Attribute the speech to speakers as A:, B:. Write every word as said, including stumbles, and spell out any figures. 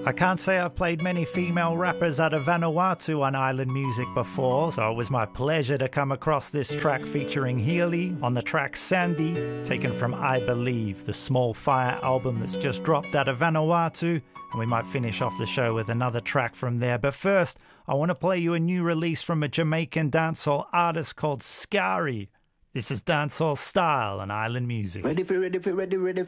A: I can't say I've played many female rappers out of Vanuatu on Island Music before, so it was my pleasure to come across this track featuring Healy on the track Sandy, taken from I Believe, the Small Fire album that's just dropped out of Vanuatu, and we might finish off the show with another track from there. But first, I want to play you a new release from a Jamaican dancehall artist called Scary. This is Dancehall Style on Island Music.
B: Ready for, ready for, ready, ready for.